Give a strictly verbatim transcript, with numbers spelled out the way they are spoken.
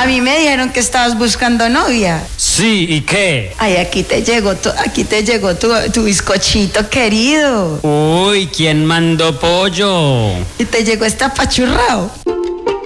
A mí me dijeron que estabas buscando novia. Sí, ¿y qué? Ay, aquí te llegó tu, aquí te llegó tu, tu bizcochito querido. Uy, ¿quién mandó pollo? Y te llegó este apachurrado.